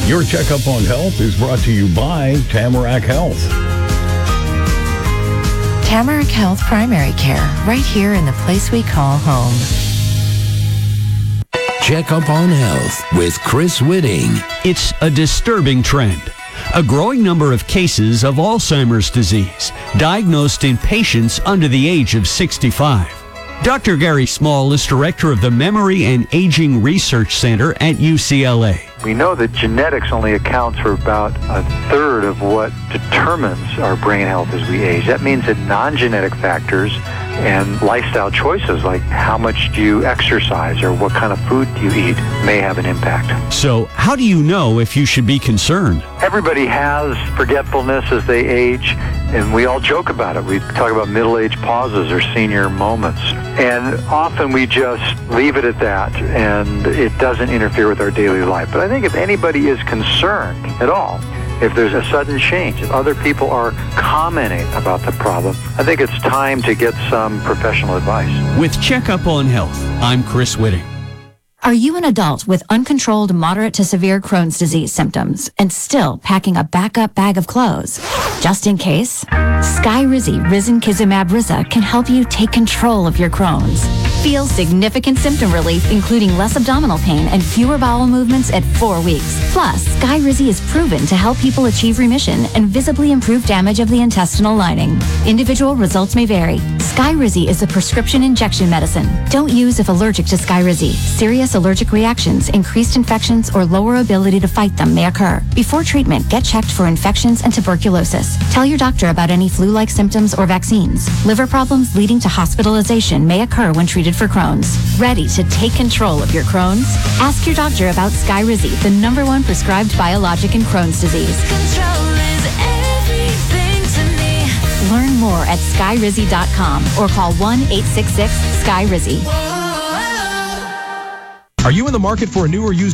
Your checkup on health is brought to you by Tamarack Health. Tamarack Health Primary Care, right here in the place we call home. Check Up on Health with Chris Whitting. It's a disturbing trend. A growing number of cases of Alzheimer's disease diagnosed in patients under the age of 65. Dr. Gary Small is director of the Memory and Aging Research Center at UCLA. We know that genetics only accounts for about a third of what determines our brain health as we age. That means that non-genetic factors and lifestyle choices like how much do you exercise or what kind of food do you eat may have an impact. So how do you know if you should be concerned? Everybody has forgetfulness as they age, and we all joke about it. We talk about middle-age pauses or senior moments. And often we just leave it at that, and it doesn't interfere with our daily life. But I think if anybody is concerned at all, if there's a sudden change, if other people are commenting about the problem, I think it's time to get some professional advice. With Checkup on Health, I'm Chris Whitting. Are you an adult with uncontrolled moderate to severe Crohn's disease symptoms and still packing a backup bag of clothes? Just in case, Skyrizi Risankizumab Riza can help you take control of your Crohn's. Feel significant symptom relief, including less abdominal pain and fewer bowel movements at 4 weeks. Plus, Skyrizi is proven to help people achieve remission and visibly improve damage of the intestinal lining. Individual results may vary. Skyrizi is a prescription injection medicine. Don't use if allergic to Skyrizi. Serious allergic reactions, increased infections, or lower ability to fight them may occur. Before treatment, get checked for infections and tuberculosis. Tell your doctor about any flu-like symptoms or vaccines. Liver problems leading to hospitalization may occur when treated for Crohn's. Ready to take control of your Crohn's? Ask your doctor about Skyrizi, the #1 prescribed biologic in Crohn's disease. Control is everything to me. Learn more at skyrizi.com or call 1-866-SKYRIZI. Are you in the market for a new or used